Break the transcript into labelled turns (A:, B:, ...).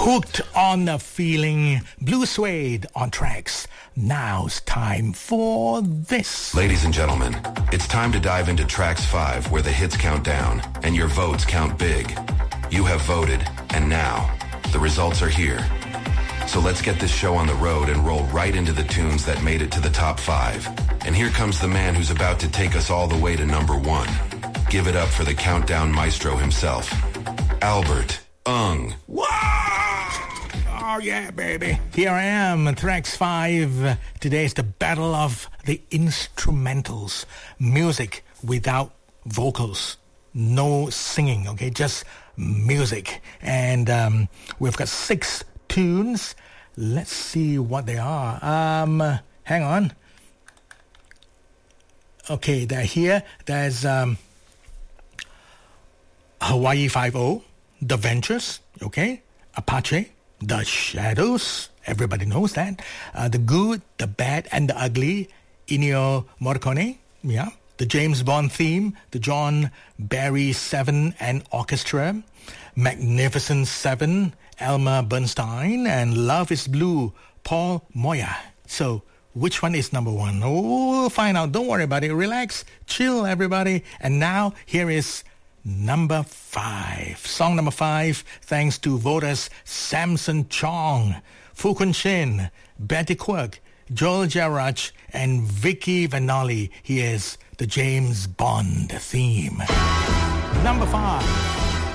A: Hooked on the feeling, Blue Suede on tracks. Now's time for this.
B: Ladies and gentlemen, it's time to dive into Tracks 5 where the hits count down and your votes count big. You have voted, and now, the results are here. So let's get this show on the road and roll right into the tunes that made it to the top 5. And here comes the man who's about to take us all the way to number 1. Give it up for the countdown maestro himself, Albert Ung.
A: Oh yeah, baby. Here I am, Tracks 5. Today is the battle of the instrumentals. Music without vocals. No singing, okay? Just music. And we've got 6 tunes. Let's see what they are. Hang on. Okay, they're here. There's Hawaii 5-0, The Ventures, okay? Apache, The Shadows, everybody knows that. The Good, The Bad, and The Ugly, Ennio Morricone, yeah. The James Bond theme, the John Barry 7 and Orchestra, Magnificent 7, Elmer Bernstein, and Love is Blue, Paul Moya. So, which one is number 1? Oh, we'll find out. Don't worry about it. Relax, chill, everybody. And now, here is number 5. Song number 5, thanks to voters Samson Chong, Fu Kun Shin, Betty Quirk, Joel Jarrach, and Vicky Vanoli. Here's the James Bond theme. Number 5.